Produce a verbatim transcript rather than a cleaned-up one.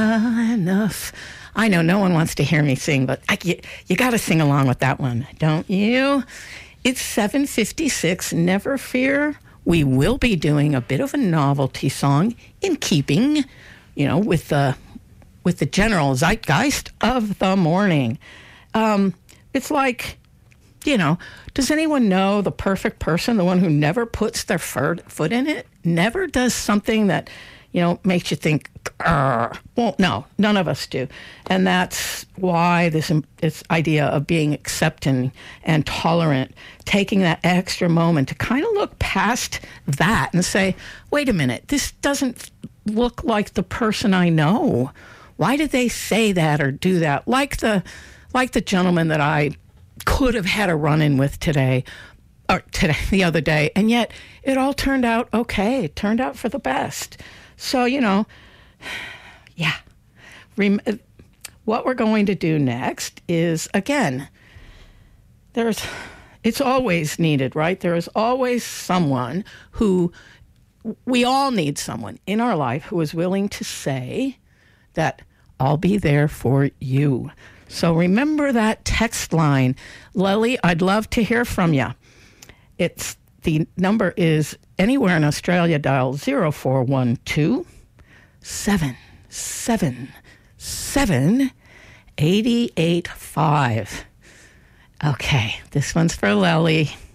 enough. I know no one wants to hear me sing, but I, you, you got to sing along with that one, don't you? It's seven fifty-six. Never fear. We will be doing a bit of a novelty song in keeping, you know, with the with the general zeitgeist of the morning. Um, it's like, you know, does anyone know the perfect person, the one who never puts their foot in it, never does something that, you know, makes you think, Arr. Well, no, none of us do. And that's why this, this idea of being accepting and tolerant, taking that extra moment to kind of look past that and say, wait a minute, this doesn't look like the person I know. Why did they say that or do that? Like the, like the gentleman that I could have had a run-in with today, or today, the other day, and yet it all turned out okay. It turned out for the best. So, you know, yeah. Rem- what we're going to do next is, again, there's, it's always needed, right? There is always someone who, we all need someone in our life who is willing to say that I'll be there for you. So remember that text line. Lily, I'd love to hear from you. It's, the number is anywhere in Australia, dial zero four one two, seven seven seven, eight eight five. Okay, this one's for Lily.